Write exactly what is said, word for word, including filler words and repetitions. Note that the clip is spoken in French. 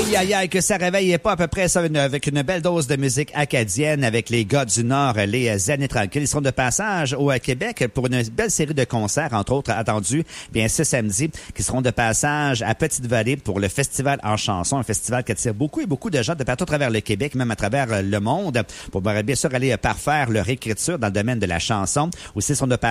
Aïe, aïe, aïe, que ça réveille pas à peu près ça une, avec une belle dose de musique acadienne avec les gars du Nord, les Années Tranquilles. Ils seront de passage au Québec pour une belle série de concerts, entre autres attendus, bien ce samedi, qui seront de passage à Petite-Vallée pour le Festival en chanson, un festival qui attire beaucoup et beaucoup de gens de partout à travers le Québec, même à travers le monde, pour bien sûr aller parfaire leur écriture dans le domaine de la chanson. Aussi, ils seront de